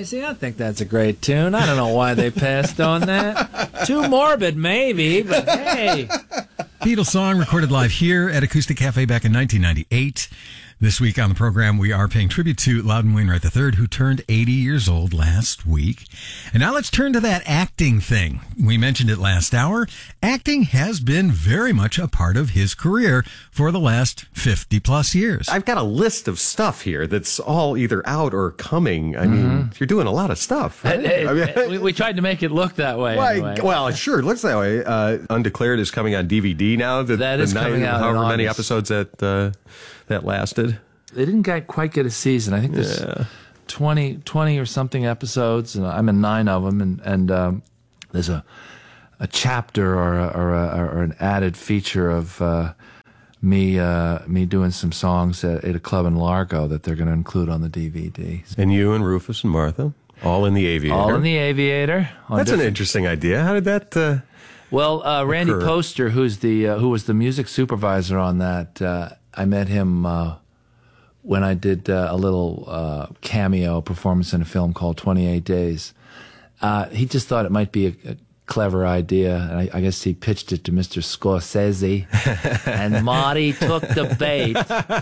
See, I think that's a great tune. I don't know why they passed on that. Too morbid, maybe, but hey. Beatles song recorded live here at Acoustic Cafe back in 1998. This week on the program, we are paying tribute to Loudon Wainwright III, who turned 80 years old last week. And now let's turn to that acting thing. We mentioned it last hour. Acting has been very much a part of his career for the last 50 plus years. I've got a list of stuff here that's all either out or coming. I mean, you're doing a lot of stuff. Right? We tried to make it look that way. Anyway. Well, it sure looks that way. Undeclared is coming on DVD now. That is coming out however in many August. episodes that lasted. They didn't quite get a season. I think there's 20 or something episodes, and I'm in 9 of them. And there's a chapter or an added feature of me doing some songs at a club in Largo that they're going to include on the DVD. And you and Rufus and Martha, all in the Aviator. All in the Aviator. That's an interesting idea. How did that? Well, Randy occur? Poster, who was the music supervisor on that, I met him when I did a little cameo performance in a film called 28 Days. He just thought it might be a clever idea, and I guess he pitched it to Mr. Scorsese, and Marty took the bait.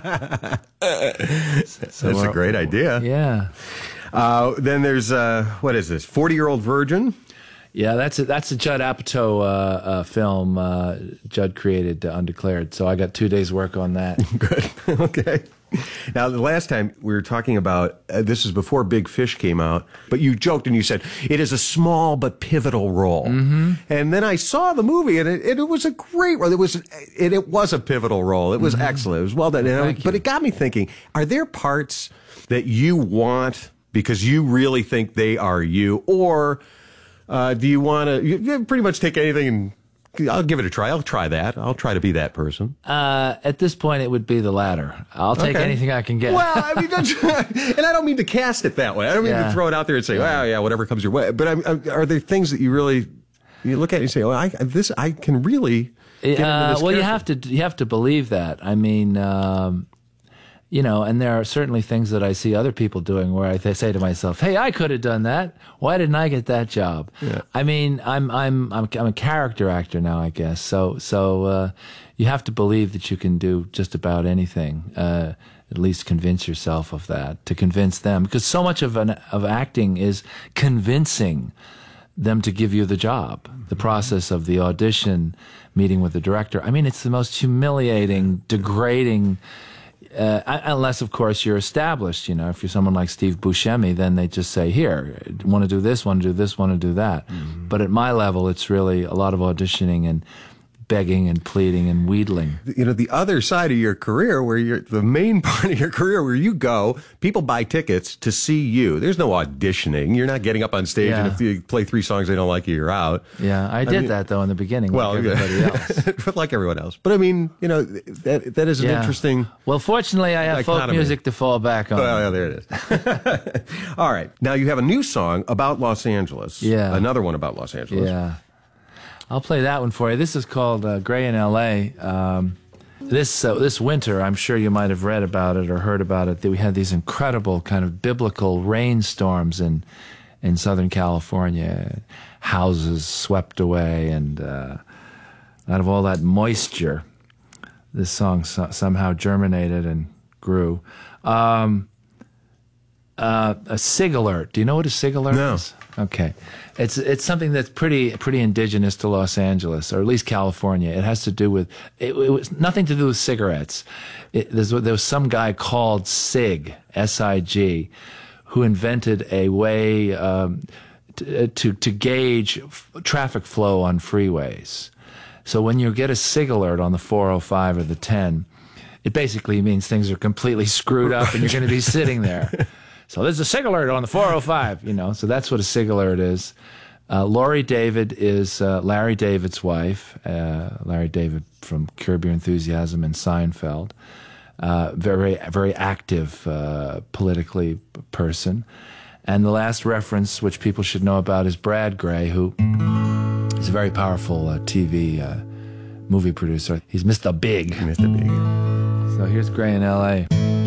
That's a great idea. Yeah. Then there's, what is this, 40-Year-Old Virgin? Yeah, that's a Judd Apatow film Judd created, Undeclared. So I got 2 days' work on that. Good. Okay. Now, the last time we were talking about, this is before Big Fish came out, but you joked and you said, it is a small but pivotal role. Mm-hmm. And then I saw the movie, and it was a great role. It was a pivotal role. It was excellent. It was well done. But it got me thinking, are there parts that you want because you really think they are you, or do you want to pretty much take anything and I'll give it a try. I'll try that. I'll try to be that person. At this point, it would be the latter. I'll take anything I can get. Well, I mean, and I don't mean to cast it that way. I don't mean to throw it out there and say, well, yeah, whatever comes your way. But are there things that you look at and you say, oh, I can really get into this well, character? you have to believe that. I mean, and there are certainly things that I see other people doing where I say to myself, "Hey, I could have done that. Why didn't I get that job?" Yeah. I mean, I'm a character actor now, I guess. So you have to believe that you can do just about anything. At least convince yourself of that, to convince them, because so much of acting is convincing them to give you the job. The process of the audition, meeting with the director. I mean, it's the most humiliating, degrading. Unless, of course, you're established. If you're someone like Steve Buscemi, then they just say, here, want to do this, want to do this, want to do that. Mm-hmm. But at my level, it's really a lot of auditioning and begging and pleading and wheedling. The other side of your career, the main part of your career where you go, people buy tickets to see you. There's no auditioning. You're not getting up on stage, and if you play 3 songs they don't like you, you're out. Yeah, I did that, though, in the beginning, like everybody else. Like everyone else. But I mean, that is an interesting... Well, fortunately, I have folk music to fall back on. Well, yeah, there it is. All right. Now, you have a new song about Los Angeles. Yeah. Another one about Los Angeles. Yeah. I'll play that one for you. This is called Gray in L.A. This winter, I'm sure you might have read about it or heard about it, that we had these incredible kind of biblical rainstorms in Southern California. Houses swept away, and out of all that moisture, this song somehow germinated and grew. A SIG alert. Do you know what a SIG alert is? Okay. It's something that's pretty indigenous to Los Angeles, or at least California. It has to do with it was nothing to do with cigarettes. There was some guy called SIG, S-I-G, who invented a way to gauge traffic flow on freeways. So when you get a SIG alert on the 405 or the 10, it basically means things are completely screwed up and you're going to be sitting there. So there's a SIG alert on the 405, so that's what a SIG alert is. Lori David is Larry David's wife, Larry David from Curb Your Enthusiasm and Seinfeld. Very, very active politically person. And the last reference, which people should know about, is Brad Gray, who is a very powerful TV movie producer. He's Mr. Big. Mr. Big. So here's Gray in L.A.